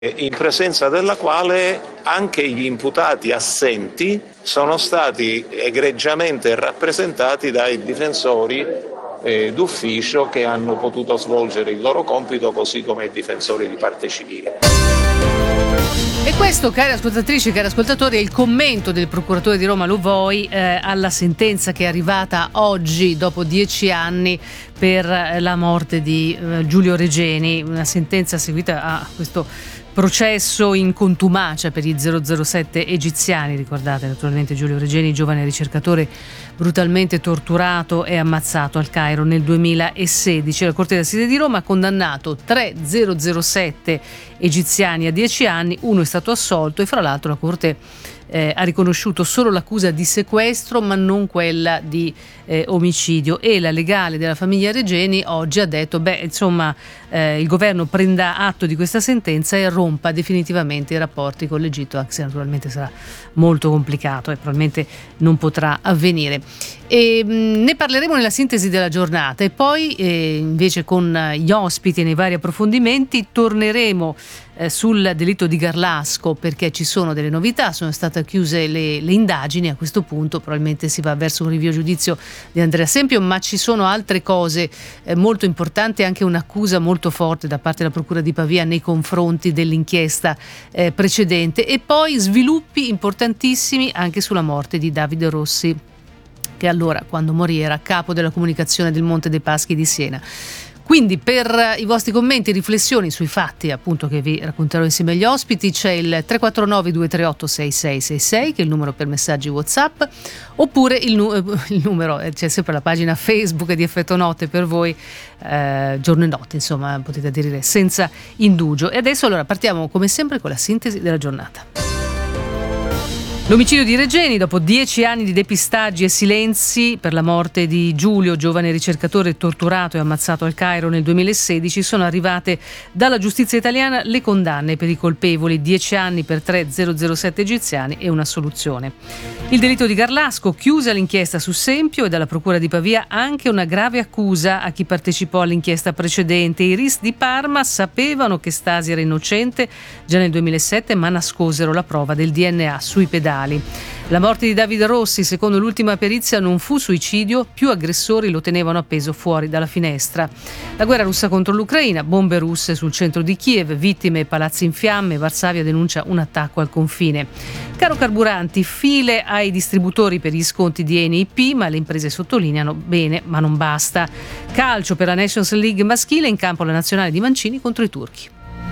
in presenza della quale anche gli imputati assenti sono stati egregiamente rappresentati dai difensori d'ufficio che hanno potuto svolgere il loro compito, così come i difensori di parte civile. E questo, cari ascoltatrici e cari ascoltatori, è il commento del procuratore di Roma Lo Voi alla sentenza che è arrivata oggi dopo 10 anni per la morte di Giulio Regeni, una sentenza seguita a questo processo in contumacia per gli 007 egiziani. Ricordate naturalmente Giulio Regeni, giovane ricercatore brutalmente torturato e ammazzato al Cairo nel 2016. La Corte d'Assise di Roma ha condannato 3 007 egiziani a 10 anni, uno è stato assolto e fra l'altro la Corte ha riconosciuto solo l'accusa di sequestro ma non quella di omicidio, e la legale della famiglia Regeni oggi ha detto il governo prenda atto di questa sentenza e rompa definitivamente i rapporti con l'Egitto, anche se naturalmente sarà molto complicato e probabilmente non potrà avvenire. E ne parleremo nella sintesi della giornata, e poi invece con gli ospiti nei vari approfondimenti torneremo sul delitto di Garlasco, perché ci sono delle novità, sono state chiuse le indagini. A questo punto probabilmente si va verso un rinvio giudizio di Andrea Sempio, ma ci sono altre cose molto importanti, anche un'accusa molto forte da parte della Procura di Pavia nei confronti dell'inchiesta precedente, e poi sviluppi importantissimi anche sulla morte di Davide Rossi, che allora, quando morì, era capo della comunicazione del Monte dei Paschi di Siena. Quindi per i vostri commenti e riflessioni sui fatti appunto che vi racconterò insieme agli ospiti c'è il 349 238 6666, che è il numero per messaggi WhatsApp, oppure il numero, c'è sempre la pagina Facebook di Effetto Notte per voi, giorno e notte, insomma, potete aderire senza indugio. E adesso allora partiamo come sempre con la sintesi della giornata. L'omicidio di Regeni, dopo 10 anni di depistaggi e silenzi per la morte di Giulio, giovane ricercatore torturato e ammazzato al Cairo nel 2016, sono arrivate dalla giustizia italiana le condanne per i colpevoli: 10 anni per 3 007 egiziani e un'assoluzione. Il delitto di Garlasco, chiusa l'inchiesta su Sempio, e dalla Procura di Pavia anche una grave accusa a chi partecipò all'inchiesta precedente. I RIS di Parma sapevano che Stasi era innocente già nel 2007, ma nascosero la prova del DNA sui pedali. La morte di Davide Rossi, secondo l'ultima perizia, non fu suicidio, più aggressori lo tenevano appeso fuori dalla finestra. La guerra russa contro l'Ucraina, bombe russe sul centro di Kiev, vittime, palazzi in fiamme, Varsavia denuncia un attacco al confine. Caro carburanti, file ai distributori per gli sconti di Eni IP, ma le imprese sottolineano: bene, ma non basta. Calcio, per la Nations League maschile, in campo la nazionale di Mancini contro i turchi.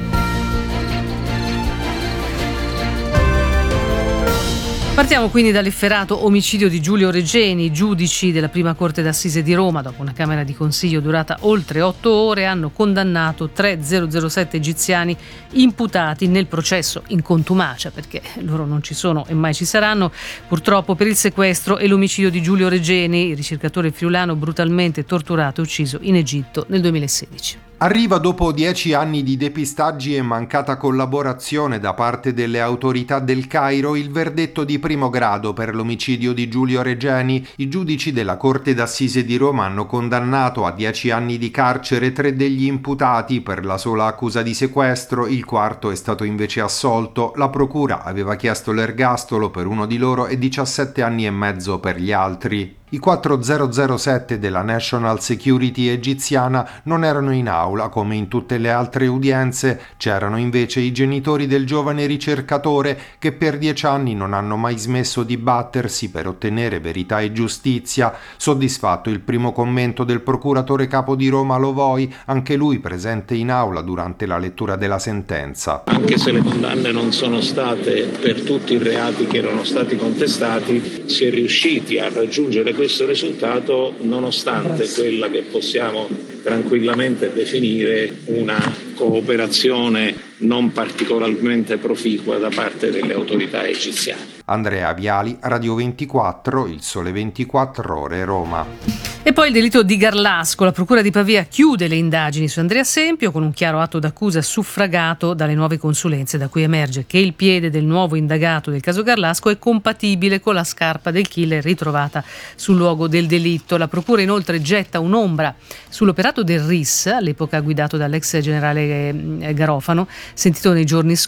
Partiamo quindi dall'efferato omicidio di Giulio Regeni. I giudici della prima corte d'assise di Roma, dopo una camera di consiglio durata oltre 8 ore, hanno condannato 3 007 egiziani imputati nel processo in contumacia, perché loro non ci sono e mai ci saranno, purtroppo, per il sequestro e l'omicidio di Giulio Regeni, il ricercatore friulano brutalmente torturato e ucciso in Egitto nel 2016. Arriva dopo 10 anni di depistaggi e mancata collaborazione da parte delle autorità del Cairo il verdetto di primo grado per l'omicidio di Giulio Regeni. I giudici della Corte d'Assise di Roma hanno condannato a 10 anni di carcere 3 degli imputati per la sola accusa di sequestro, il quarto è stato invece assolto. La procura aveva chiesto l'ergastolo per uno di loro e 17 anni e mezzo per gli altri. I 4 007 della National Security egiziana non erano in aula come in tutte le altre udienze, c'erano invece i genitori del giovane ricercatore che per 10 anni non hanno mai smesso di battersi per ottenere verità e giustizia. Soddisfatto il primo commento del procuratore capo di Roma Lo Voi, anche lui presente in aula durante la lettura della sentenza. Anche se le condanne non sono state per tutti i reati che erano stati contestati, si è riusciti a raggiungere questo risultato nonostante quella che possiamo tranquillamente definire una cooperazione non particolarmente proficua da parte delle autorità egiziane. Andrea Viali, Radio 24, Il Sole 24 Ore, Roma. E poi il delitto di Garlasco. La procura di Pavia chiude le indagini su Andrea Sempio con un chiaro atto d'accusa suffragato dalle nuove consulenze, da cui emerge che il piede del nuovo indagato del caso Garlasco è compatibile con la scarpa del killer ritrovata sul luogo del delitto. La procura inoltre getta un'ombra sull'operato del RIS, all'epoca guidato dall'ex generale Garofano, sentito nei giorni